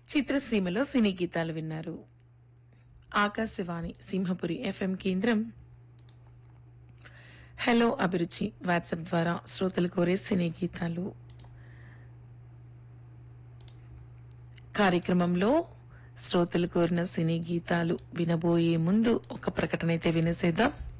చిత్రసీమలో సినీ గీతాలు విన్నారు. ఆకాశవాణి సింహపురి ఎఫ్ఎం కేంద్రం హలో అభిరుచి వాట్సాప్ ద్వారా శ్రోతలు కోరే సినీ గీతాలు కార్యక్రమంలో శ్రోతలు కోరిన సినీ గీతాలు వినబోయే ముందు ఒక ప్రకటన అయితే వినేసేద్దాం.